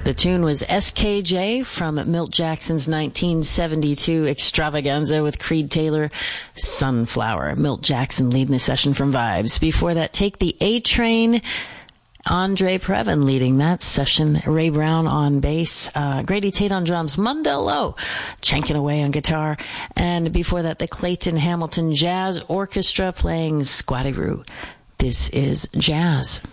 The tune was SKJ from Milt Jackson's 1972 extravaganza with Creed Taylor, Sunflower. Milt Jackson leading the session from Vibes. Before that, Take the A Train, Andre Previn leading that session. Ray Brown on bass, Grady Tate on drums, Mundell Lowe chanking away on guitar. And before that, the Clayton Hamilton Jazz Orchestra playing Squatty Roo. This is Jazz.